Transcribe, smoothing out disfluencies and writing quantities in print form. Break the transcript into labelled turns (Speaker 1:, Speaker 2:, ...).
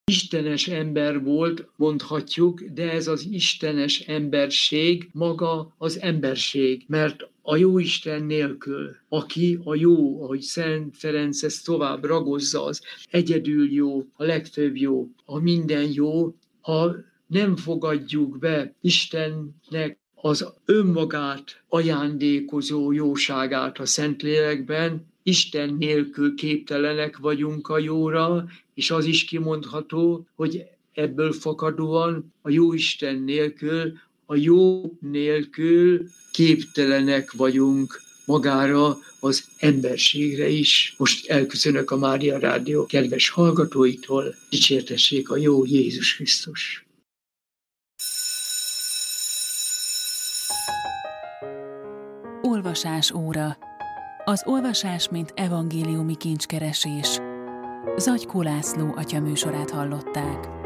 Speaker 1: istenes ember volt, mondhatjuk, de ez az istenes emberség maga az emberség, mert a Jóisten nélkül, aki a jó, ahogy Szent Ferenc ezt tovább ragozza, az egyedül jó, a legfőbb jó, a minden jó, ha nem fogadjuk be Istennek az önmagát ajándékozó jóságát a Szentlélekben, Isten nélkül képtelenek vagyunk a jóra, és az is kimondható, hogy ebből fakadóan a Jóisten nélkül, a jó nélkül képtelenek vagyunk magára az emberségre is. Most elköszönök a Mária Rádió kedves hallgatóitól, dicsértessék a jó Jézus Krisztus!
Speaker 2: Olvasás óra. Az olvasás, mint evangéliumi kincskeresés. Zagykó László atya műsorát hallották.